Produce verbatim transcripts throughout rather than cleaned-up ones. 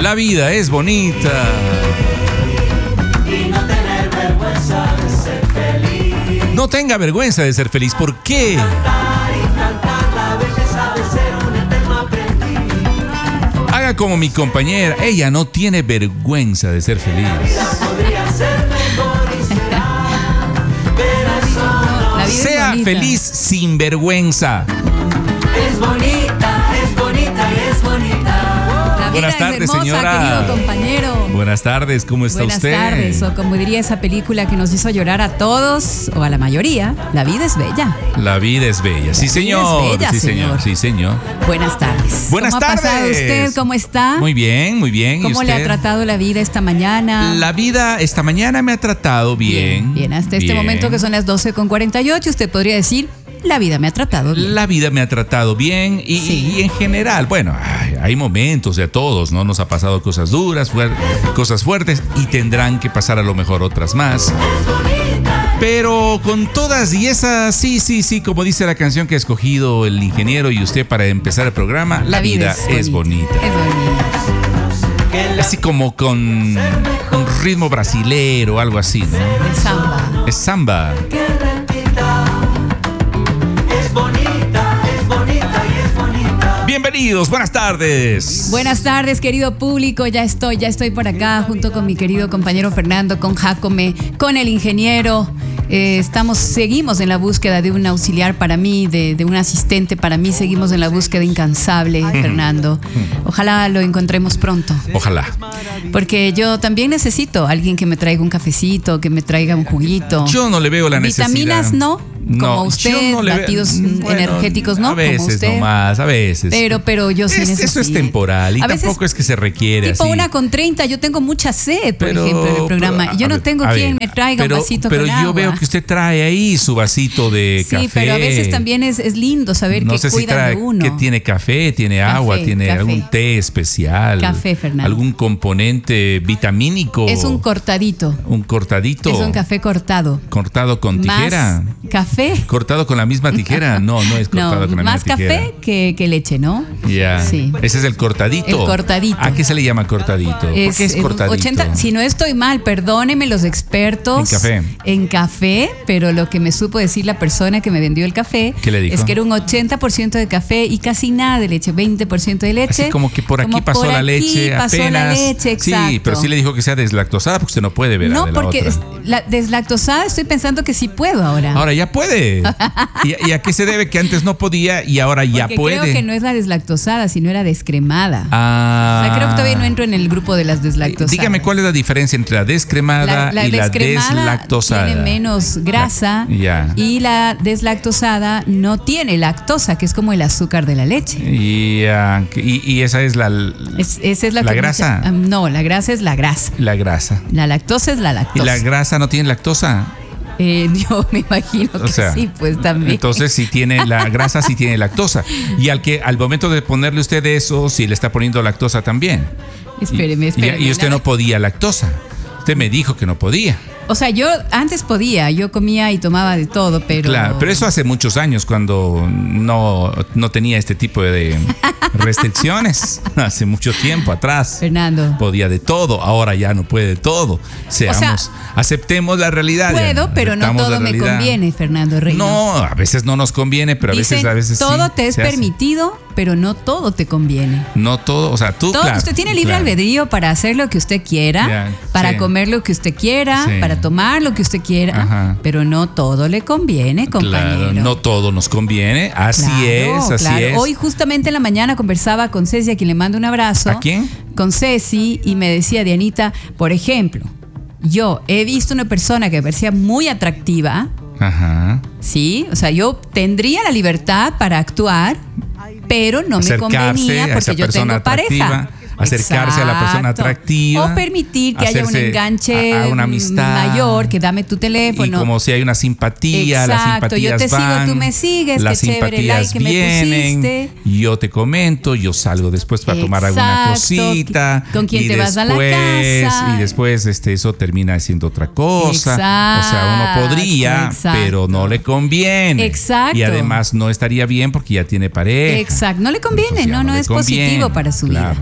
La vida es bonita. Y no tener vergüenza de ser feliz. No tenga vergüenza de ser feliz. ¿Por qué? Cantar y cantar la belleza de ser un eterno aprendiz. Haga como mi compañera. Ella no tiene vergüenza de ser feliz. Podría ser mejor y será, pero eso no. La vida es Sea bonita. feliz sin vergüenza. Es bonita, es bonita y es bonita. La vida Buenas es tardes, hermosa, señora. querido compañero. Buenas tardes, ¿cómo está Buenas usted? tardes, o como diría esa película que nos hizo llorar a todos, o a la mayoría, la vida es bella. La vida es bella. Sí, vida señor. es bella, sí, señor. señor. Sí, señor. Buenas tardes. Buenas ¿Cómo tardes. ha pasado usted? ¿Cómo está? Muy bien, muy bien. ¿Y ¿Cómo le usted? ha tratado la vida esta mañana? La vida esta mañana me ha tratado bien. Bien, bien. Hasta este bien. momento que son las doce con cuarenta y ocho, usted podría decir, la vida me ha tratado bien. La vida me ha tratado bien y, Sí. y en general, bueno, ay, hay momentos de a todos, ¿no? Nos ha pasado cosas duras, fuer- cosas fuertes y tendrán que pasar a lo mejor otras más. Pero con todas y esas, sí, sí, sí, como dice la canción que ha escogido el ingeniero y usted para empezar el programa, la, vida, es bonita. Es bonita. Así como con un ritmo brasilero, algo así, ¿no? De samba. Es samba. Es bonita, es bonita y es bonita. Bienvenidos, buenas tardes. Buenas tardes, querido público. Ya estoy, ya estoy por acá junto con mi querido compañero Fernando, con Jacome, con el ingeniero. Eh, estamos, seguimos en la búsqueda de un auxiliar para mí, de, de un asistente para mí. Seguimos en la búsqueda incansable, Fernando. Ojalá lo encontremos pronto. Ojalá. Porque yo también necesito a alguien que me traiga un cafecito, que me traiga un juguito. Yo no le veo la necesidad. Vitaminas no, como usted, yo no le veo- batidos bueno, energéticos no, a veces como usted. nomás, a veces. Pero, pero yo sí Es- necesito. Eso es temporal y A veces, tampoco es que se requiere tipo así. una con treinta, yo tengo mucha sed, por Pero- ejemplo, en el programa. pero, Y yo a no ver, tengo a quien ver, me traiga pero, un vasito pero con yo agua. veo que usted trae ahí su vasito de Sí, café. pero a veces también es, es lindo saber no que sé si cuidan trae de uno. que tiene café, tiene Café, agua, tiene café. algún té especial. Café, Fernando. Algún componente vitamínico. Es un cortadito. un cortadito. Es un café cortado. Cortado con Más tijera. café. Cortado con la misma tijera. No, no es cortado No, con la más misma tijera. café que, que leche, ¿no? Ya. Sí. Ese es el cortadito. El cortadito. ¿A qué se le llama cortadito? ¿Por Es, qué es eh, cortadito? ochenta, si no estoy mal, perdónenme los expertos. En café. En café, pero lo que me supo decir la persona que me vendió el café ¿Qué le dijo? es que era un ochenta por ciento de café y casi nada de leche, veinte por ciento de leche. Así como que por aquí Como pasó por la aquí leche pasó apenas. la leche, exacto. Sí, pero sí le dijo que sea deslactosada porque usted no puede ver No, de la porque otra. es- la deslactosada estoy pensando que sí puedo ahora. Ahora ya puede. ¿Y, y a qué se debe que antes no podía y ahora ya porque puede? creo que no es la deslactosada, sino era descremada. Ah. O sea, creo que todavía no entro en el grupo de las deslactosadas. Dígame cuál es la diferencia entre la descremada La, la y la descremada deslactosada. tiene menos grasa La- ya. y la deslactosada no tiene lactosa, que es como el azúcar de la leche. Y, ah, y, y esa es la, Es- esa es la, la que grasa. mucha- ah, no, la grasa es la grasa. La grasa. La lactosa es la ¿Y lactosa. la grasa no tiene lactosa? Eh, yo me imagino que O sea, sí, pues también. entonces si tiene la grasa, sí tiene lactosa. Y al que al momento de ponerle usted eso, sí le está poniendo lactosa también. Espéreme, Y- espéreme. Y, y usted nada- no podía lactosa. Usted me dijo que no podía. O sea, yo antes podía, yo comía y tomaba de todo, pero. Claro, pero eso hace muchos años cuando no, no tenía este tipo de restricciones. Hace mucho tiempo atrás. Fernando. Podía de todo, ahora ya no puede de todo. Seamos, sea, aceptemos la realidad. Puedo, pero no aceptamos la todo me realidad. conviene, Fernando Reino. No, a veces no nos conviene, pero a Dicen, veces a veces sí todo te es se hace. permitido, pero no todo te conviene. No todo, o sea, tú Todo, claro, usted tiene libre claro. albedrío para hacer lo que usted quiera, Ya, para sí. comer lo que usted quiera, Sí. para tomar lo que usted quiera, Ajá. pero no todo le conviene, compañero. Claro, no todo nos conviene. Así Claro, es, así claro. es. Hoy justamente en la mañana conversaba con Ceci, a quien le mando un abrazo. ¿A quién? Con Ceci, y me decía, Dianita, por ejemplo, yo he visto una persona que me parecía muy atractiva, Ajá. ¿sí? O sea, yo tendría la libertad para actuar, pero no me Acercarse convenía a esa porque yo persona tengo pareja. atractiva, acercarse a la persona Exacto. atractiva, O permitir que haya un hacerse enganche a- a una amistad. mayor, que dame tu teléfono. Y como si hay una simpatía, las Exacto, yo simpatías te sigo, van, tú me sigues, las qué chévere el simpatías like que me vienen, pusiste. yo te comento, yo salgo después para tomar alguna Exacto, cosita. ¿con quién y te vas a la después- casa? Y después este, eso termina siendo otra cosa. Exacto, o sea, uno podría, exacto. pero no le conviene. Exacto. Y además no estaría bien porque ya tiene pareja. Exacto, no le conviene, Entonces ya no, no le es conviene. positivo para su Claro, vida. ahora si no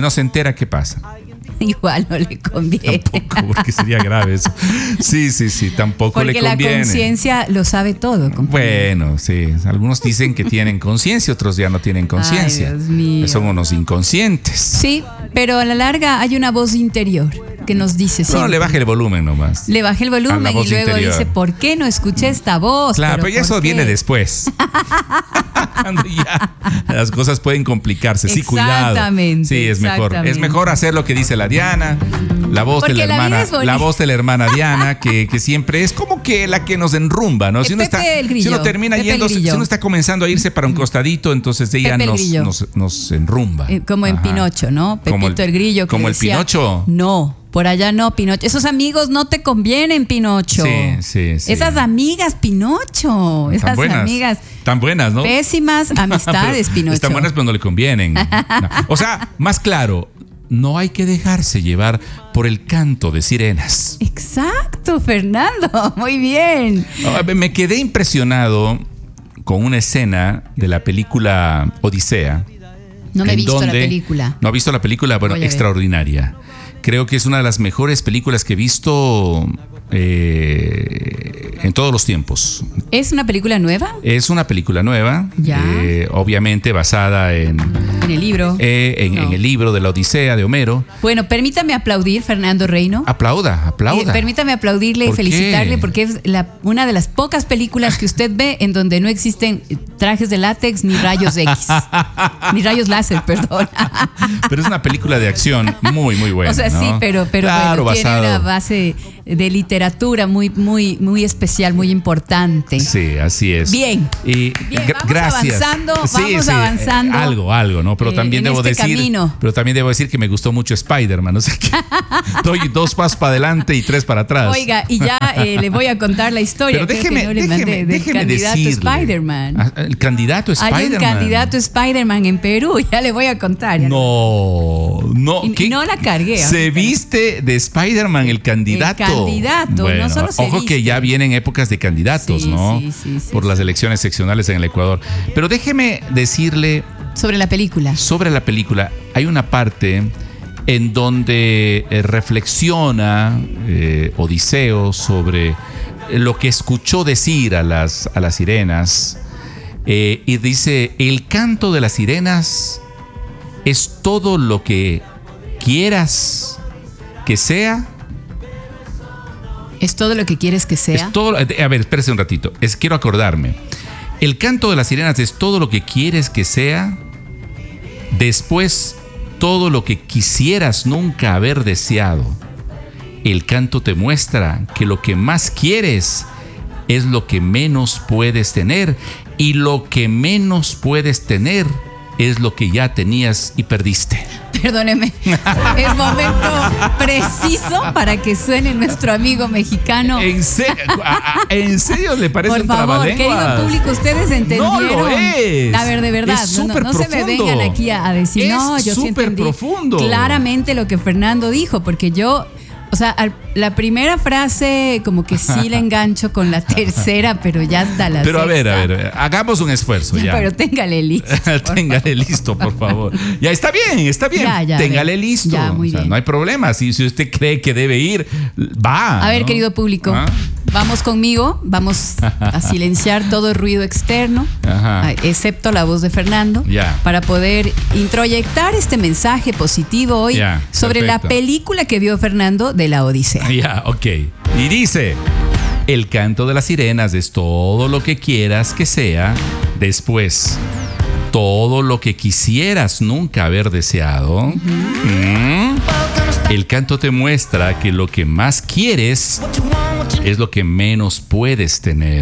no se entera, ¿qué pasa? Igual no le conviene. Tampoco, porque sería grave eso. Sí, sí, sí, tampoco porque le conviene. La conciencia lo sabe todo. Compañero. Bueno, sí. Algunos dicen que tienen conciencia, otros ya no tienen conciencia. Ay, Dios mío. Son unos inconscientes. Sí, pero a la larga hay una voz interior que nos dice No, siempre. le baje el volumen nomás. Le bajé el volumen y luego interior. Dice, ¿por qué no escuché esta voz? Claro, pero, pero ¿por eso qué? viene después. Cuando ya las cosas pueden complicarse. Sí, cuidado. Exactamente, Sí, es mejor. exactamente. Es mejor hacer lo que dice la Diana, la voz Porque de la la hermana, vida es bonita. la voz de la hermana Diana, que, que siempre es como que la que nos enrumba, ¿no? Si Eh, uno Pepe está, el Grillo, si uno termina Pepe el yendo, si Grillo. uno está comenzando a irse para un costadito, entonces ella Pepe el nos, Grillo. nos, nos enrumba. Eh, Como en Ajá. Pinocho, ¿no? Pepito Como el- el, Grillo. Que como el decía, Pinocho. No, por allá no, Pinocho. Esos amigos no te convienen, Pinocho. Sí, sí, sí. Esas amigas, Pinocho. Tan Esas buenas, amigas. tan buenas, ¿no? Pésimas amistades, Pero Pinocho. Están buenas, pero no le convienen. No. O sea, más claro, no hay que dejarse llevar por el canto de sirenas. Exacto, Fernando. Muy bien. Ah, Me quedé impresionado con una escena de la película Odisea. No me he en visto la donde- película. No ha visto la película, bueno, Voy a ver. extraordinaria. Creo que es una de las mejores películas que he visto eh, en todos los tiempos. ¿Es una película nueva? Es una película nueva, Ya. eh, obviamente basada en, En el libro. eh, en, No. en el libro de la Odisea de Homero. Bueno, permítame aplaudir, Fernando Reino. Aplauda, aplauda. Eh, permítame aplaudirle y ¿Por qué? felicitarle porque es la- una de las pocas películas que usted ve en donde no existen trajes de látex ni rayos X. Ni rayos láser, perdón. Pero es una película de acción muy, muy buena. O sea, ¿no? sí, pero, pero Claro, bueno, tiene basado- una base de literatura muy, muy, muy especial, muy importante. Sí, así es. Bien. Y Bien, gra- vamos gracias. avanzando, vamos avanzando. eh, algo, algo, ¿no? Pero Eh, también en debo este decir, camino. pero también debo decir que me gustó mucho Spider-Man, o sea que doy dos pasos para adelante y tres para atrás. Oiga, y ya eh, le voy a contar la historia. pero creo déjeme, que no le déjeme, mandé, del déjeme candidato decirle. Spider-Man. Ah, El candidato Spider-Man. Hay un candidato Spider-Man en Perú, ya le voy a contar. ya. No, no. Y- y ¿qué? no la cargué Se ahorita. viste de Spider-Man el candidato. El candidato, Bueno, no solo se ojo que viste. ya vienen épocas de candidatos, Sí, ¿no? sí, sí, sí, Por sí. las elecciones seccionales en el Ecuador. Pero déjeme decirle Sobre la película. sobre la película. Hay una parte en donde eh, reflexiona eh, Odiseo sobre lo que escuchó decir a las, a las sirenas. Eh, y dice, el canto de las sirenas es todo lo que quieras que sea. ¿Es todo lo que quieres que sea? Es todo, a ver, espérese un ratito. Es, quiero acordarme. El canto de las sirenas es todo lo que quieres que sea. Después, todo lo que quisieras nunca haber deseado. El canto te muestra que lo que más quieres es lo que menos puedes tener. Y lo que menos puedes tener es lo que ya tenías y perdiste. Perdóneme. Es momento preciso para que suene nuestro amigo mexicano. ¿En serio, a- a- ¿en serio le parece Por un favor, trabalenguas? querido público, ustedes entendieron. No lo es. A ver, de verdad, Es no, no, súper no se me profundo. vengan aquí a, a decir, Es no, yo sí súper entendí profundo. claramente lo que Fernando dijo, porque yo, o sea, al- la primera frase como que sí la engancho con la tercera, pero ya hasta la Pero a ver, sexta. a ver, hagamos un esfuerzo ya. Pero téngale listo. por Téngale listo, por favor. Ya está bien, está bien. Ya, ya, Téngale a ver. listo. Ya, muy O sea, bien. no hay problema. Si, si usted cree que debe ir, va. A ver, ¿no? querido público, ¿Ah? vamos conmigo, vamos a silenciar todo ruido externo, Ajá. excepto la voz de Fernando, Ya. para poder introyectar este mensaje positivo hoy Ya, sobre la perfecto. película que vio Fernando de la Odisea. Ya, ok. Y dice, el canto de las sirenas es todo lo que quieras que sea. Después, todo lo que quisieras nunca haber deseado. Mm. El canto te muestra que lo que más quieres es lo que menos puedes tener.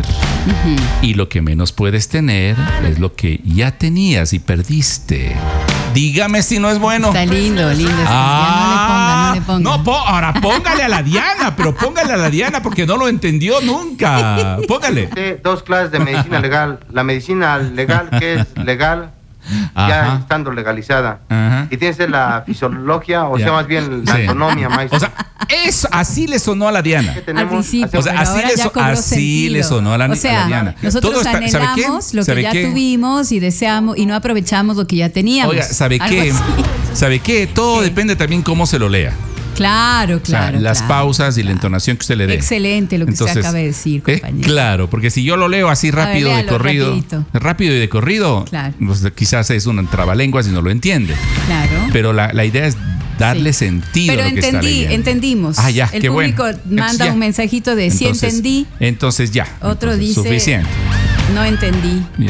Y lo que menos puedes tener es lo que ya tenías y perdiste. Dígame si no es bueno. Está lindo, lindo. Está. Ah, ya no le ponga, no le ponga. no, po- ahora póngale a la Diana, pero póngale a la Diana porque no lo entendió nunca. Póngale. Usted, dos clases de medicina legal. La medicina legal, que es legal, ya Ajá. estando legalizada. Ajá. Y tiene que ser la fisiología, o Ya. sea, más bien la Sí. anatomía, maestro. O sea, Eso, así le sonó a la Diana. ¿Qué Al tenemos? principio, O sea, pero así ahora le ya so- cobró así sentido. le sonó a la- o sea, a la Diana. nosotros Todo está- ¿sabe qué? anhelamos lo que ¿Sabe ya qué? tuvimos y deseamos y no aprovechamos lo que ya teníamos. Oiga, ¿sabe Algo qué? así. ¿Sabe qué? Todo ¿Qué? depende también cómo se lo lea. Claro, O sea, claro. las claro, pausas y la claro. entonación que usted le dé. Excelente lo que usted acaba de decir, eh, compañero. claro, porque si yo lo leo así rápido ver, de léalo corrido, rapidito. rápido y de corrido, Claro. pues, quizás es un trabalenguas y no lo entiende. Claro. Pero la, la idea es darle Sí. sentido Pero a lo que está entendí, leyendo. entendimos. Ah, ya, El qué público bueno. manda Entonces, ya. un mensajito de sí Entonces- entendí, Entonces ya. otro Entonces, dice suficiente. no entendí, Ya.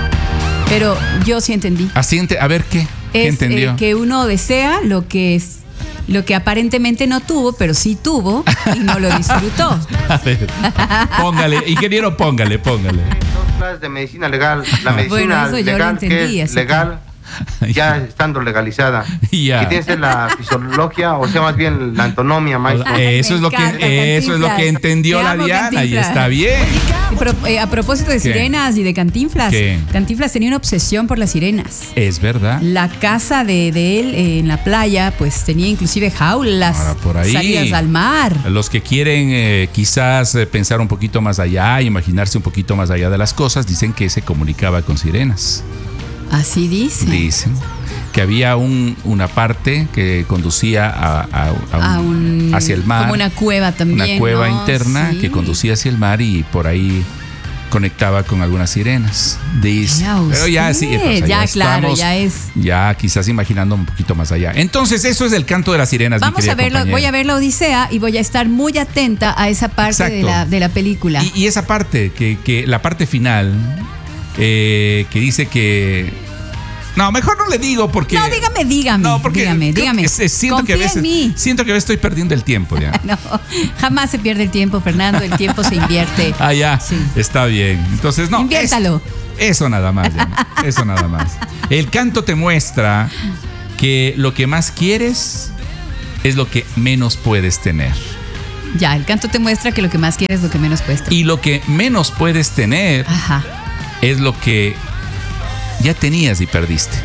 pero yo sí entendí. Así ente- a ver qué, ¿qué Es entendió? eh, que uno desea lo que es lo que aparentemente no tuvo, pero sí tuvo y no lo disfrutó. A ver, póngale, ingeniero, póngale, póngale. Dos clases de medicina legal. La medicina eso yo lo legal entendí, que es así que- legal, ya estando legalizada. Ya. Y tiene que ser la fisiología, o sea, más bien la antonomía, maestro. Ay, Eso me es lo que encanta, eso es lo que Cantinflas. entendió Te la amo, Diana y Cantinflas. está bien. Y pro- eh, a propósito de ¿Qué? sirenas y de Cantinflas, ¿Qué? Cantinflas tenía una obsesión por las sirenas. Es verdad. La casa de, de él eh, en la playa, pues tenía inclusive jaulas, Ahora, por ahí. salidas al mar. Los que quieren eh, quizás eh, pensar un poquito más allá, imaginarse un poquito más allá de las cosas, dicen que se comunicaba con sirenas. Así dice. Dicen que había un, una parte que conducía a, a- a un- A un- hacia el mar. como una cueva también, Una cueva ¿no? interna Sí. que conducía hacia el mar y por ahí conectaba con algunas sirenas. Dice. Vea Pero ya sí, usted, pues, ya, claro, estamos ya es. ya quizás imaginando un poquito más allá. Entonces, eso es el canto de las sirenas. mi Vamos querida a verlo, compañera. voy a ver la Odisea y voy a estar muy atenta a esa parte de Exacto. la, de la película. Y, y esa parte, que, que la parte final, eh, que dice que. No, mejor no le digo porque. no, dígame, dígame. No, porque dígame, creo dígame. que se- siento que a Confía veces en mí. siento que a veces estoy perdiendo el tiempo ya. No, jamás se pierde el tiempo, Fernando. El tiempo se invierte. Ah, ya. Sí. Está bien. Entonces, no. Inviértalo. es- eso nada más. ya. Eso nada más. El canto te muestra que lo que más quieres es lo que menos puedes tener. Ya, el canto te muestra que lo que más quieres es lo que menos cuesta. Y lo que menos puedes tener Ajá. es lo que ya tenías y perdiste.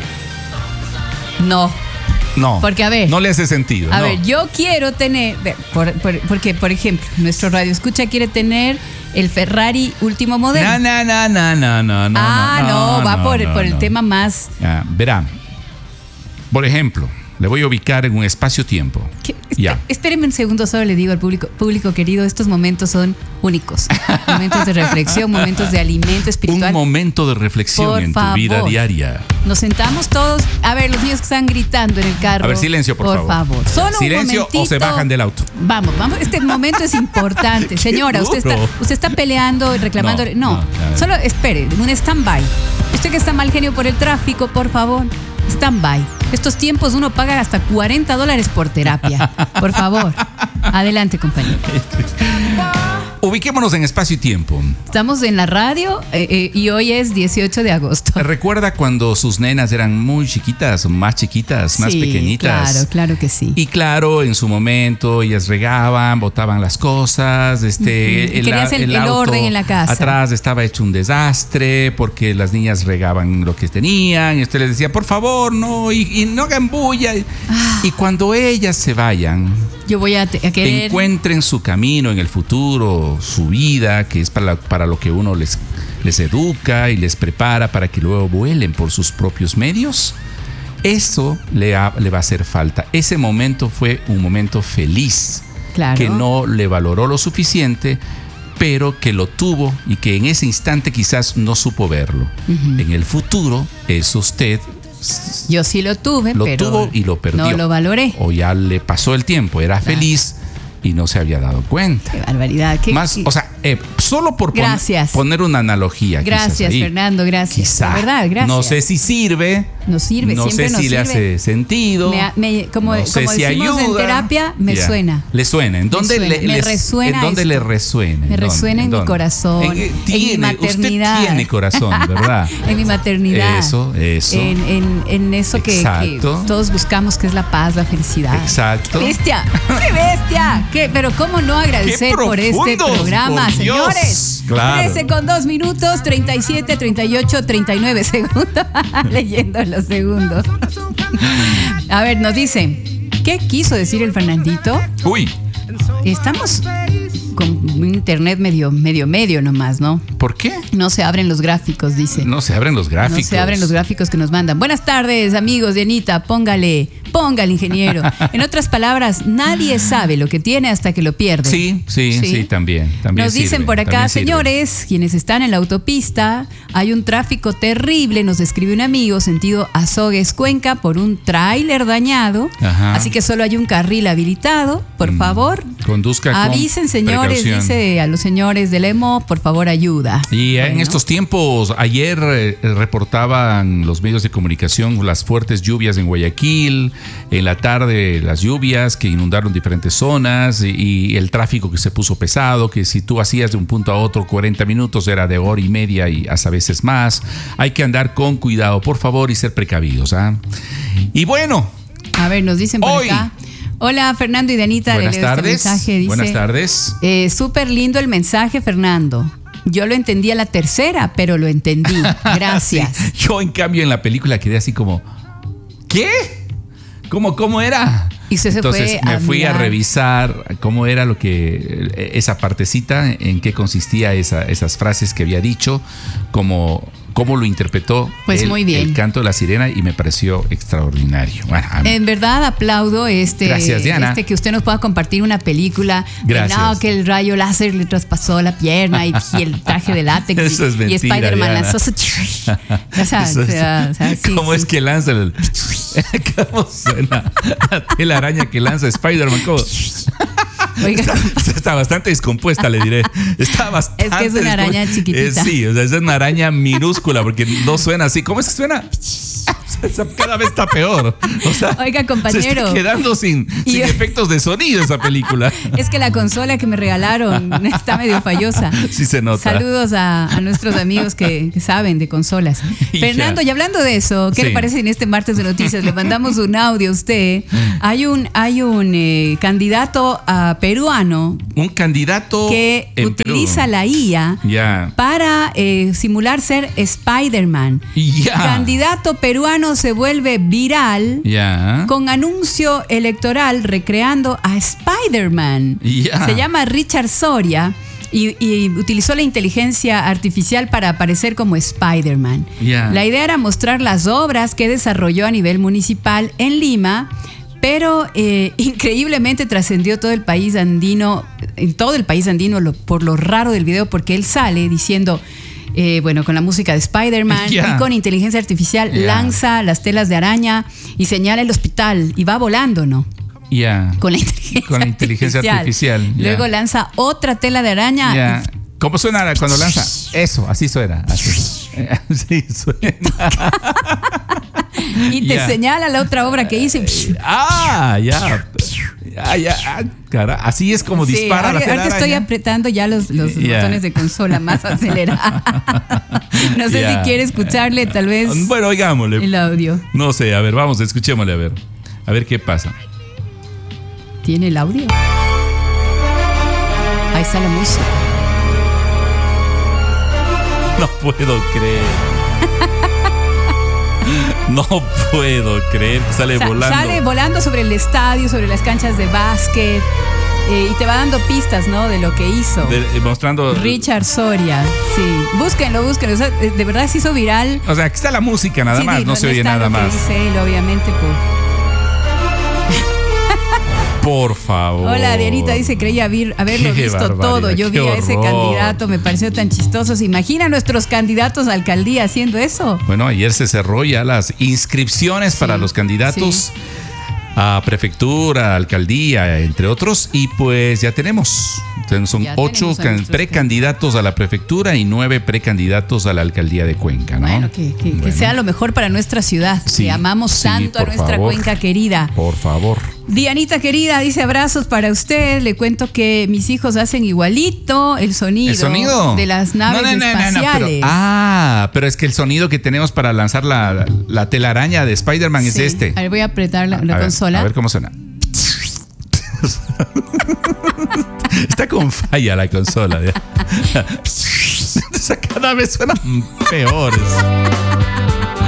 No. No. Porque, a ver. No le hace sentido. A no. ver, yo quiero tener. ve, Por, por- porque, por ejemplo, nuestro radio escucha quiere tener el Ferrari último modelo. No, no, no, no, no, no, no. ah, no, va no, por, no, por el no. tema más. Ah, verá. Por ejemplo, le voy a ubicar en un espacio-tiempo. ¿Qué? Ya. Espérenme un segundo, solo le digo al público, público querido, estos momentos son únicos. Momentos de reflexión, momentos de alimento Un espiritual. momento de reflexión Por en tu favor. vida diaria. Nos sentamos todos. A ver, los niños que están gritando en el carro. A ver, silencio, por, Por favor. Solo Silencio un momentito. o se bajan del auto. Vamos, vamos. Este momento es importante. Señora, usted está, duro. usted está peleando y reclamando. No, No, no, a ver. solo espere, un stand-by. Usted que está mal genio por el tráfico, por favor, stand-by. Estos tiempos uno paga hasta cuarenta dólares por terapia. Por favor. Adelante, compañero. Ubiquémonos en espacio y tiempo. Estamos en la radio eh, eh, y hoy es dieciocho de agosto. ¿Recuerda cuando sus nenas eran muy chiquitas, más chiquitas, más Sí, pequeñitas? Claro, claro que sí. Y claro, en su momento ellas regaban, botaban las cosas, este, Ujú. Querías el- el auto orden en la casa. Atrás estaba hecho un desastre porque las niñas regaban lo que tenían. Y usted les decía, por favor, no, y, y no hagan bulla. Ah. Y cuando ellas se vayan, Yo voy a, te- a querer. encuentren su camino en el futuro, su vida, que es para, la- para lo que uno les, les educa y les prepara para que luego vuelen por sus propios medios. Eso le, ha- le va a hacer falta. Ese momento fue un momento feliz, Claro. que no le valoró lo suficiente, pero que lo tuvo y que en ese instante quizás no supo verlo. En el futuro, eso usted Yo sí lo tuve, lo pero tuvo y lo perdió. no lo valoré. O ya le pasó el tiempo, era feliz y no se había dado cuenta. Qué barbaridad. Qué- Más, qué- o sea, eh, solo por pon- Gracias. poner una analogía. quizás Gracias, ahí. Fernando, gracias. Quizá. La verdad, gracias. No sé si sirve. Nos sirve, No siempre sé nos si le sirve. hace sentido. Me ha- me- como no sé como si decimos en ayuda. terapia, me Ya. suena. Le suena. ¿En Me dónde suena. le, Me les- resuena ¿En dónde esto. le resuena? Me ¿En dónde? resuena en mi dónde? corazón, En, en mi tiene, maternidad. Usted tiene corazón, ¿verdad? En mi maternidad. Eso, eso. En, en- en eso que, que Exacto. todos buscamos, que es la paz, la felicidad. Exacto. ¡Qué bestia! ¡Qué bestia! ¿Qué? Pero ¿cómo no agradecer ¡Qué por este profundos, programa, por Dios! señores? Claro. trece con dos minutos, treinta y siete, treinta y ocho, treinta y nueve segundos. Leyendo los segundos. A ver, nos dice, ¿qué quiso decir el Fernandito? Uy. Estamos con un internet medio, medio, medio nomás, ¿no? ¿Por qué? No se abren los gráficos, dice. No se abren los gráficos. No se abren los gráficos que nos mandan. Buenas tardes, amigos de Anita. Póngale, póngale, ingeniero. En otras palabras, nadie sabe lo que tiene hasta que lo pierde. Sí, sí, sí, Sí. también, también Nos dicen sirve, por acá, también sirve. señores, quienes están en la autopista, hay un tráfico terrible, nos escribe un amigo, sentido Azogues, Cuenca, por un tráiler dañado. Ajá. Así que solo hay un carril habilitado. Por Mm. favor, Conduzca con avisen, señores, precaución. dice a los señores del E M O, por favor, ayuda. Y en Bueno. estos tiempos, ayer eh, reportaban los medios de comunicación las fuertes lluvias en Guayaquil, en la tarde las lluvias que inundaron diferentes zonas y, y el tráfico que se puso pesado, que si tú hacías de un punto a otro cuarenta minutos era de hora y media y hasta veces más. Hay que andar con cuidado, por favor, y ser precavidos. ¿ah? Y bueno, A ver, nos dicen por Hoy. acá. Hola, Fernando y Danita. buenas le leo tardes. Este mensaje, dice, Buenas tardes. Eh, súper lindo el mensaje, Fernando. Yo lo entendí a la tercera, pero lo entendí. Gracias. Sí. Yo, en cambio, en la película quedé así como, ¿qué? ¿Cómo, cómo era? Y usted se Entonces fue me a fui a mirar. revisar cómo era lo que, esa partecita, en qué consistía esa, esas frases que había dicho, cómo, cómo lo interpretó Pues el, muy bien. el canto de la sirena, y me pareció extraordinario. Bueno, a mí- En verdad aplaudo este, Gracias, Diana. este que usted nos pueda compartir una película. de, Gracias. no, que el rayo láser le traspasó la pierna y, y el traje de látex. Eso es y, mentira, y Spider-Man Diana. lanzó su... O sea, Eso o es- sea, o sea, sí, ¿Cómo sí. es que lanza el... ¿Cómo suena la telaraña que lanza Spider-Man? ¿Cómo? Oiga, Está, está bastante descompuesta, le diré. Está bastante. Es que es una araña descom- chiquitita. Eh, sí, o sea, es una araña minúscula porque no suena así. ¿Cómo es que suena? Cada vez está peor. O sea, Oiga, se compañero. está quedando sin, Y sin yo- efectos de sonido esa película. Es que la consola que me regalaron está medio fallosa. Sí se nota. Saludos a, a nuestros amigos que, que saben de consolas. Ya. Fernando, y hablando de eso, ¿qué Sí. le parece en este martes de noticias? Le mandamos un audio a usted. Hay un, hay un eh, candidato ah, peruano Un candidato que en utiliza Perú. la I A Ya. para eh, simular ser Spider-Man. Ya. Candidato peruano se vuelve viral Ya. con anuncio electoral recreando a Spider-Man. Ya. Se llama Richard Soria y, y utilizó la inteligencia artificial para aparecer como Spider-Man. Ya. La idea era mostrar las obras que desarrolló a nivel municipal en Lima, pero eh, increíblemente trascendió todo el país andino, en todo el país andino lo- por lo raro del video, porque él sale diciendo... eh, bueno, con la música de Spider-Man Ya. y con inteligencia artificial Ya. lanza las telas de araña y señala el hospital y va volando, ¿no? Ya. Con la inteligencia, Con la inteligencia artificial, ya. Luego lanza otra tela de araña Ya. ¿Cómo suena cuando lanza? Eso, así suena. Así, así suena. y te Ya. señala la otra obra que hice. Ah, ya. Ya, ya. ah, cara, así es como Sí, dispara ahora, la ahorita estoy telaraña. apretando ya los, los Ya. botones de consola más acelerados. No sé Ya. si quiere escucharle tal vez Bueno, oigámosle. el audio. No sé, a ver, vamos, escuchémosle a ver. A ver qué pasa. ¿Tiene el audio? Ahí está la música. No puedo creer. No puedo creer que sale Sa- volando. Sale volando sobre el estadio, sobre las canchas de básquet eh, y te va dando pistas, ¿no? De lo que hizo. De- eh, mostrando. Richard Soria, sí. Búsquenlo, búsquenlo. O sea, de de verdad se hizo viral. O sea, aquí está la música nada Sí, más, di- no se oye está nada lo que más. dice él, obviamente, por... Por favor. Hola, Dianita dice, creía haber- haberlo Qué visto barbaridad, todo. Yo vi qué a ese horror. candidato, me pareció tan chistoso. ¿Se imagina a nuestros candidatos a alcaldía haciendo eso? Bueno, ayer se cerró ya las inscripciones para los candidatos a prefectura, alcaldía, entre otros, y pues ya tenemos. Entonces, son Ya ocho tenemos a can- nuestros precandidatos a la prefectura y nueve precandidatos a la alcaldía de Cuenca, ¿no? Bueno, que, que- que Bueno, sea lo mejor para nuestra ciudad. Sí, que amamos sí, tanto a por nuestra favor. Cuenca querida. Por favor. Dianita querida, dice abrazos para usted. Le cuento que mis hijos hacen igualito el sonido, ¿El sonido? de las naves No, no, no, no, no, espaciales. pero- ah, pero es que el sonido que tenemos para lanzar la, la telaraña de Spider-Man es Sí. este. A ver, voy a apretar la, la A ver, consola. A ver cómo suena. Está con falla la consola. ¿ya? Entonces, cada vez suenan peores.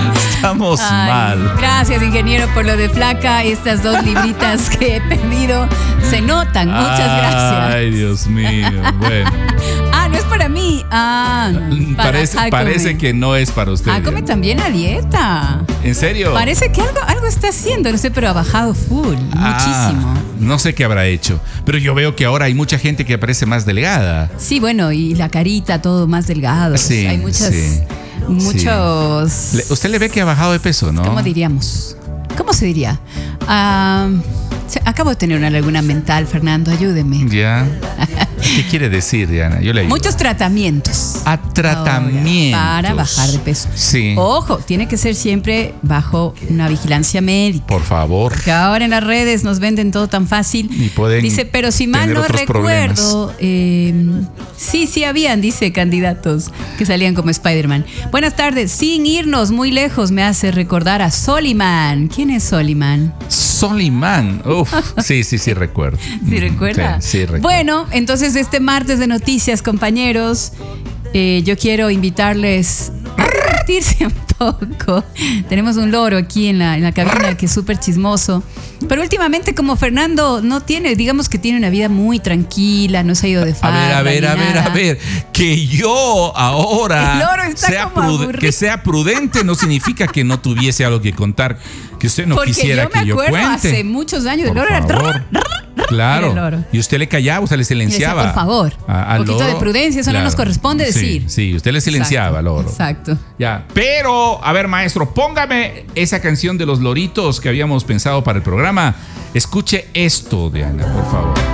Estamos Ay, mal. Gracias, ingeniero, por lo de flaca. Estas dos libritas que he perdido se notan. Muchas gracias. Ay, Dios mío. Bueno, Ah, no es para mí. Ah, para parece, Jacome. parece que no es para usted. Jacome Diana. también a dieta. ¿En serio? Parece que algo, algo está haciendo, no sé, pero ha bajado full, Ah, muchísimo. No sé qué habrá hecho. Pero yo veo que ahora hay mucha gente que parece más delgada. Sí, bueno, y la carita, todo más delgado. Sí, Hay muchas, sí, muchos. Le- usted le ve que ha bajado de peso, ¿no? ¿Cómo diríamos? ¿Cómo se diría? Ah, se- acabo de tener una laguna mental, Fernando, ayúdeme. Ya. ¿Qué quiere decir, Diana? Yo le ayudo. Muchos tratamientos. A tratamientos. Para bajar de peso. Sí. Ojo, tiene que ser siempre bajo una vigilancia médica. Por favor. Que ahora en las redes nos venden todo tan fácil. Y pueden Dice, pero si mal tener no otros recuerdo, eh, sí, sí habían, dice, candidatos que salían como Spider-Man. Buenas tardes, sin irnos muy lejos, me hace recordar a Soliman. ¿Quién es Soliman? Soliman. Uf. Sí, sí, sí, recuerdo. ¿Sí recuerda? Sí, sí, recuerdo. Bueno, entonces este martes de noticias, compañeros, eh, yo quiero invitarles a divertirse un poco. Tenemos un loro aquí en la, en la cabina que es súper chismoso. Pero últimamente, como Fernando no tiene, digamos que tiene una vida muy tranquila, no se ha ido de A farra. ver, a ver, ni a ver, nada. a ver. Que yo ahora El loro está sea como prude- aburrido. que sea prudente no significa que no tuviese algo que contar, que usted no Porque quisiera yo me que yo acuerdo cuente. hace muchos años, el Por loro era favor. Claro. Era el loro. Y usted le callaba, usted le silenciaba. Le decía, por favor, a- al un poquito loro. de prudencia, eso no nos corresponde Sí, decir. Sí, usted le silenciaba al loro. Exacto. Ya. Pero, a ver, maestro, póngame esa canción de los loritos que habíamos pensado para el programa. Escuche esto, Diana, por favor.